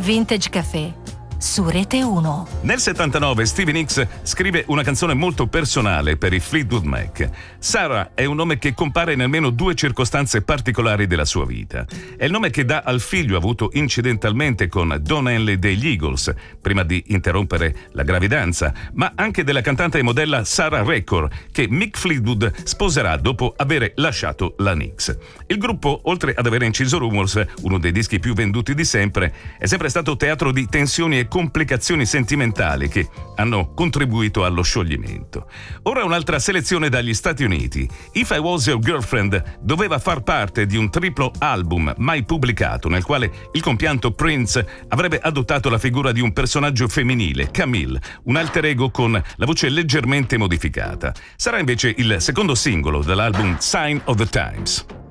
Vintage Café su Rete 1. Nel 79 Stevie Nicks scrive una canzone molto personale per i Fleetwood Mac. Sarah è un nome che compare in almeno 2 circostanze particolari della sua vita. È il nome che dà al figlio avuto incidentalmente con Don Henley degli Eagles, prima di interrompere la gravidanza, ma anche della cantante e modella Sarah Record, che Mick Fleetwood sposerà dopo aver lasciato la Nicks. Il gruppo, oltre ad aver inciso Rumors, uno dei dischi più venduti di sempre, è sempre stato teatro di tensioni e complicazioni sentimentali che hanno contribuito allo scioglimento. Ora un'altra selezione dagli Stati Uniti. If I Was Your Girlfriend doveva far parte di un triplo album mai pubblicato, nel quale il compianto Prince avrebbe adottato la figura di un personaggio femminile, Camille, un alter ego con la voce leggermente modificata. Sarà invece il secondo singolo dell'album Sign of the Times.